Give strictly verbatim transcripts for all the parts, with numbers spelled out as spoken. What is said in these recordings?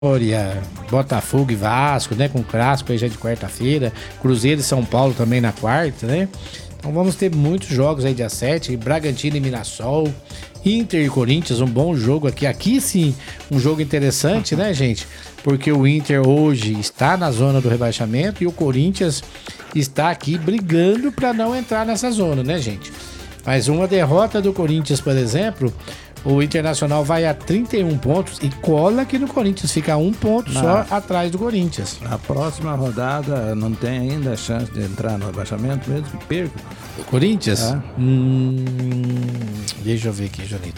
Vitória, Botafogo e Vasco, né? Com o clássico aí já de quarta-feira. Cruzeiro e São Paulo também na quarta, né? Então vamos ter muitos jogos aí dia sete. Bragantino e Mirassol. Inter e Corinthians, um bom jogo aqui. Aqui sim, um jogo interessante, né, gente? Porque o Inter hoje está na zona do rebaixamento e o Corinthians está aqui brigando para não entrar nessa zona, né, gente? Mas uma derrota do Corinthians, por exemplo, o Internacional vai a trinta e um pontos e cola aqui no Corinthians, fica um ponto na, só atrás do Corinthians. Na próxima rodada não tem ainda a chance de entrar no rebaixamento mesmo que perca? O Corinthians? É. Hum, deixa eu ver aqui, Jonito.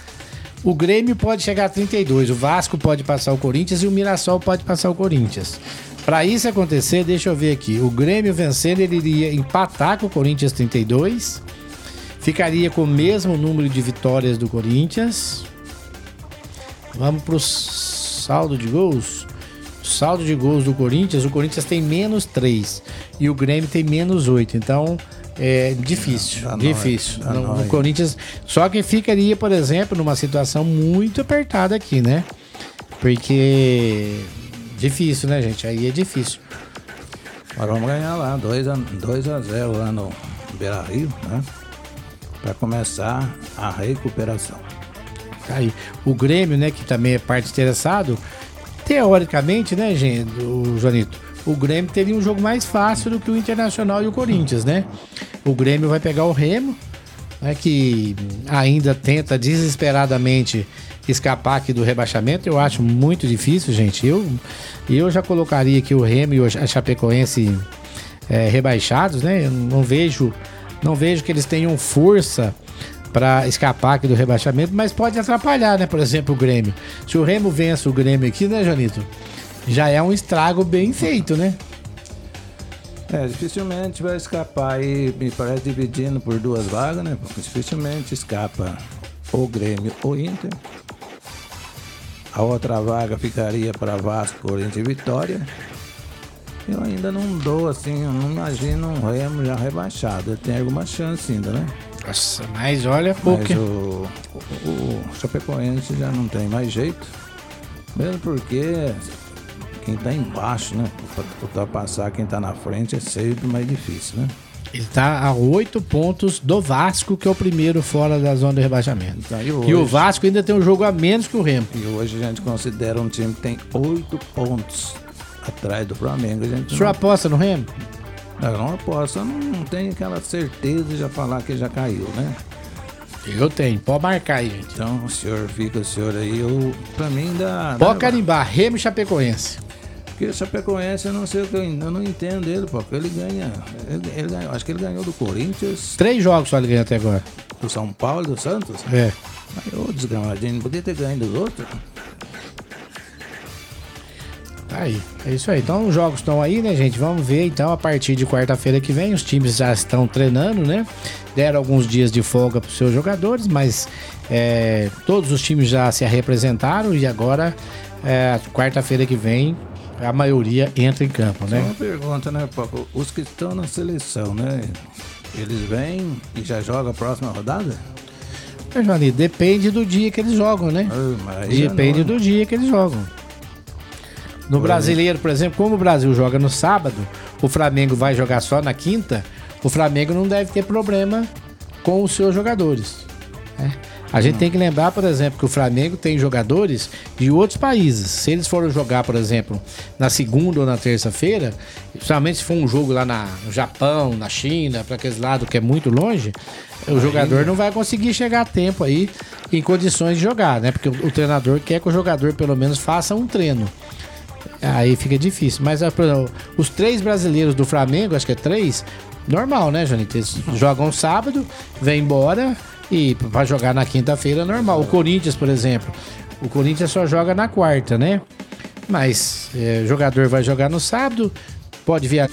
O Grêmio pode chegar a trinta e dois, o Vasco pode passar o Corinthians e o Mirassol pode passar o Corinthians. Para isso acontecer, deixa eu ver aqui. O Grêmio vencendo, ele iria empatar com o Corinthians trinta e dois. Ficaria com o mesmo número de vitórias do Corinthians. Vamos pro saldo de gols. Saldo de gols do Corinthians. O Corinthians tem menos três. E o Grêmio tem menos oito. Então, é difícil. Dá difícil. Dá no, no Corinthians. Só que ficaria, por exemplo, numa situação muito apertada aqui, né? Porque... Difícil, né, gente? Aí é difícil. Mas vamos ganhar lá. dois a zero lá no Beira-Rio, né? Para começar a recuperação. Aí, o Grêmio, né, que também é parte interessado, teoricamente, né, gente, o Jonito, o Grêmio teria um jogo mais fácil do que o Internacional e o Corinthians, né? O Grêmio vai pegar o Remo, né, que ainda tenta desesperadamente escapar aqui do rebaixamento. Eu acho muito difícil, gente. Eu, eu já colocaria aqui o Remo e a Chapecoense é, rebaixados, né? Eu não vejo... Não vejo que eles tenham força para escapar aqui do rebaixamento, mas pode atrapalhar, né? Por exemplo, o Grêmio. Se o Remo vence o Grêmio aqui, né, Jonito? Já é um estrago bem feito, né? É, dificilmente vai escapar aí, me parece, dividindo por duas vagas, né? Porque dificilmente escapa o Grêmio ou Inter. A outra vaga ficaria para Vasco, Corinthians e Vitória. Eu ainda não dou assim, eu não imagino um Remo já rebaixado. Tem alguma chance ainda, né? Nossa, mas olha, porque o, o, o Chapecoense já não tem mais jeito. Mesmo porque quem tá embaixo, né? Pra ultrapassar quem tá na frente é sempre mais difícil, né? Ele tá a oito pontos do Vasco, que é o primeiro fora da zona de rebaixamento. Então, e, hoje, e o Vasco ainda tem um jogo a menos que o Remo. E hoje a gente considera um time que tem oito pontos atrás do Flamengo. A gente o senhor não... aposta no Remo? Eu não aposto, eu não, não tenho aquela certeza de já falar que já caiu, né? Eu tenho, pode marcar aí, gente. Então o senhor fica, o senhor aí, eu, pra mim dá... Pode carimbar, Remo e Chapecoense. Porque o Chapecoense, eu não sei o que eu, eu não entendo ele, porque ele ganha, ele, ele ganha, acho que ele ganhou do Corinthians. Três jogos só ele ganhou até agora. Do São Paulo e do Santos? É. Aí, ô desgramadinho, não podia ter ganho dos outros? Aí, é isso aí. Então os jogos estão aí, né, gente? Vamos ver então a partir de quarta-feira que vem. Os times já estão treinando, né? Deram alguns dias de folga para os seus jogadores, mas é, todos os times já se representaram e agora, é, quarta-feira que vem, a maioria entra em campo, né? Só uma pergunta, né, Paco? Os que estão na seleção, né? Eles vêm e já jogam a próxima rodada? É, Johnny, depende do dia que eles jogam, né? Ah, depende não... do dia que eles jogam. No brasileiro, por exemplo, como o Brasil joga no sábado, o Flamengo vai jogar só na quinta, o Flamengo não deve ter problema com os seus jogadores, né? A gente tem que lembrar, por exemplo, que o Flamengo tem jogadores de outros países. Se eles forem jogar, por exemplo, na segunda ou na terça-feira, principalmente se for um jogo lá na, no Japão, na China, para aqueles lados que é muito longe, o jogador não vai conseguir chegar a tempo aí em condições de jogar, né? Porque o, o treinador quer que o jogador pelo menos faça um treino. Aí fica difícil. Mas por exemplo, os três brasileiros do Flamengo, acho que é três, normal, né, Jonito? Eles jogam sábado, vêm embora e vai jogar na quinta-feira, normal. O Corinthians, por exemplo, o Corinthians só joga na quarta, né? Mas é, o jogador vai jogar no sábado, pode viajar